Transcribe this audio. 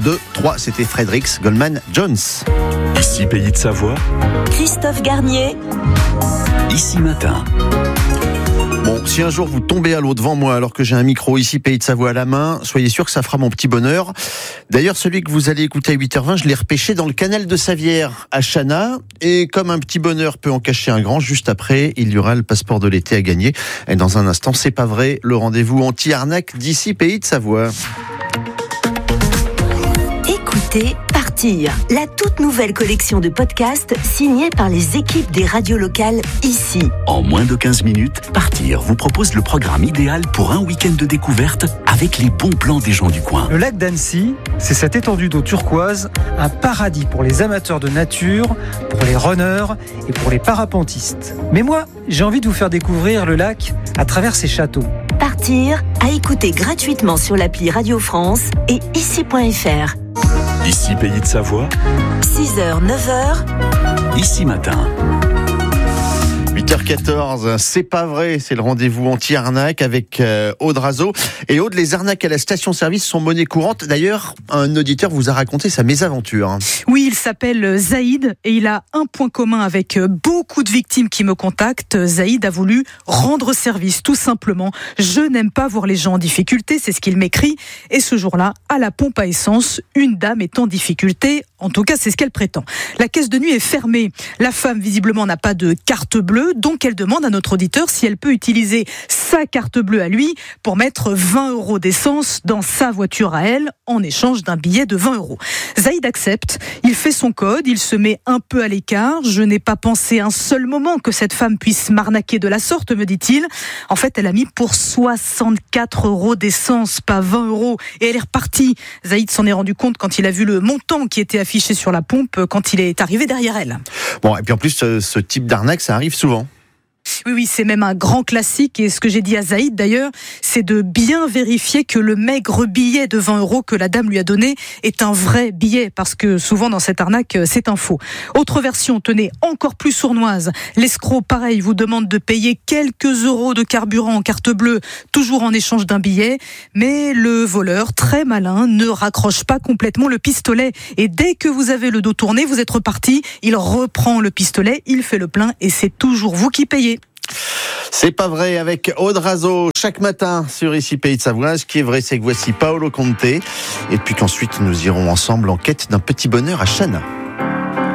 2, 3, c'était Fredericks Goldman Jones. Ici Pays de Savoie, Christophe Garnier. Ici Matin. Bon, si un jour vous tombez à l'eau devant moi alors que j'ai un micro ici Pays de Savoie à la main, soyez sûr que ça fera mon petit bonheur. D'ailleurs, celui que vous allez écouter à 8h20, je l'ai repêché dans le canal de Savière à Chana. Et comme un petit bonheur peut en cacher un grand, juste après, il y aura le passeport de l'été à gagner. Et dans un instant, c'est pas vrai, le rendez-vous anti-arnaque d'ici Pays de Savoie. Écoutez Partir, la toute nouvelle collection de podcasts signée par les équipes des radios locales ici. En moins de 15 minutes, Partir vous propose le programme idéal pour un week-end de découverte avec les bons plans des gens du coin. Le lac d'Annecy, c'est cette étendue d'eau turquoise, un paradis pour les amateurs de nature, pour les runners et pour les parapentistes. Mais moi, j'ai envie de vous faire découvrir le lac à travers ses châteaux. Partir, à écouter gratuitement sur l'appli Radio France et ici.fr. Ici Pays de Savoie, 6h, 9h. Ici Matin. 8h14, c'est pas vrai, c'est le rendez-vous anti-arnaque avec Aude Razo. Et Aude, les arnaques à la station-service sont monnaie courante. D'ailleurs, un auditeur vous a raconté sa mésaventure. Oui, il s'appelle Zaïd et il a un point commun avec beaucoup de victimes qui me contactent. Zaïd a voulu rendre service, tout simplement. Je n'aime pas voir les gens en difficulté, c'est ce qu'il m'écrit. Et ce jour-là, à la pompe à essence, une dame est en difficulté. En tout cas, c'est ce qu'elle prétend. La caisse de nuit est fermée. La femme, visiblement, n'a pas de carte bleue. Donc, elle demande à notre auditeur si elle peut utiliser sa carte bleue à lui pour mettre 20 € d'essence dans sa voiture à elle en échange d'un billet de 20 €. Zaïd accepte. Il fait son code. Il se met un peu à l'écart. Je n'ai pas pensé un seul moment que cette femme puisse m'arnaquer de la sorte, me dit-il. En fait, elle a mis pour 64 € d'essence, pas 20 €. Et elle est repartie. Zaïd s'en est rendu compte quand il a vu le montant qui était affiché sur la pompe quand il est arrivé derrière elle. Bon, et puis en plus, ce type d'arnaque, ça arrive souvent. Oui, c'est même un grand classique. Et ce que j'ai dit à Zaïd, d'ailleurs, c'est de bien vérifier que le maigre billet de 20 € que la dame lui a donné est un vrai billet. Parce que souvent, dans cette arnaque, c'est un faux. Autre version, tenez, encore plus sournoise. L'escroc, pareil, vous demande de payer quelques euros de carburant en carte bleue, toujours en échange d'un billet. Mais le voleur, très malin, ne raccroche pas complètement le pistolet. Et dès que vous avez le dos tourné, vous êtes reparti. Il reprend le pistolet, il fait le plein et c'est toujours vous qui payez. C'est pas vrai avec Aude Razo chaque matin sur Ici Pays de Savoie. Ce qui est vrai, c'est que voici Paolo Conte et puis qu'ensuite nous irons ensemble en quête d'un petit bonheur à Chana.